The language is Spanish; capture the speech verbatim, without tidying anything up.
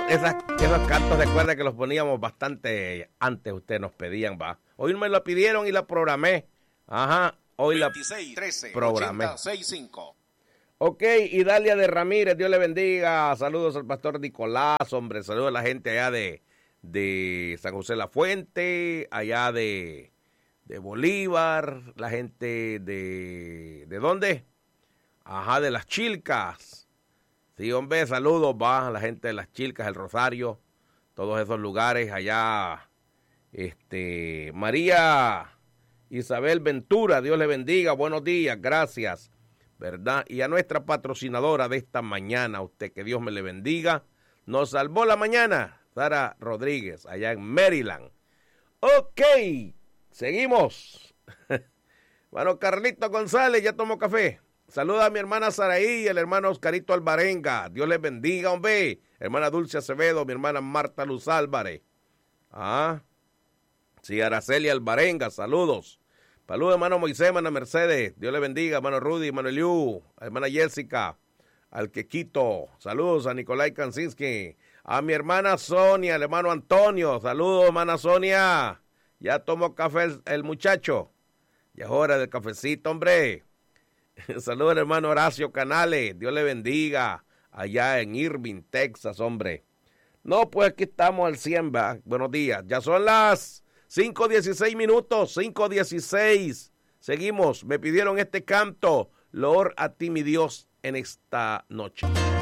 esas, esos cantos, recuerda que los poníamos bastante antes, ustedes nos pedían, va. Hoy me lo pidieron y la programé. Ajá, hoy veintiséis, la trece, programé. ochenta, sesenta y cinco. Ok, Idalia de Ramírez, Dios le bendiga. Saludos al pastor Nicolás, hombre. Saludos a la gente allá de, de San José La Fuente, allá de, de Bolívar, la gente de... ¿De dónde? Ajá, de Las Chilcas. Sí, hombre, saludos, va, a la gente de Las Chilcas, el Rosario, todos esos lugares allá. Este, María Isabel Ventura, Dios le bendiga, buenos días, gracias, ¿verdad? Y a nuestra patrocinadora de esta mañana, usted que Dios me le bendiga, nos salvó la mañana, Sara Rodríguez, allá en Maryland. Ok, seguimos. Bueno, Carlito González, ya tomó café. Saluda a mi hermana Saraí y el hermano Oscarito Alvarenga. Dios les bendiga, hombre. Hermana Dulce Acevedo, mi hermana Marta Luz Álvarez. Ah, sí, Araceli Alvarenga, saludos. Saludos, hermano Moisés, hermana Mercedes. Dios le bendiga, hermano Rudy, hermano Eliú, hermana Jessica, al Quequito. Saludos a Nicolai Kansinski. A mi hermana Sonia, el hermano Antonio. Saludos, hermana Sonia. Ya tomó café el, el muchacho. Ya es hora del cafecito, hombre. Saludos al hermano Horacio Canales, Dios le bendiga, allá en Irving, Texas, hombre. No, pues aquí estamos al cien, ¿va? Buenos días, ya son las cinco dieciséis minutos, cinco dieciséis. Seguimos, me pidieron este canto, loor a ti mi Dios en esta noche.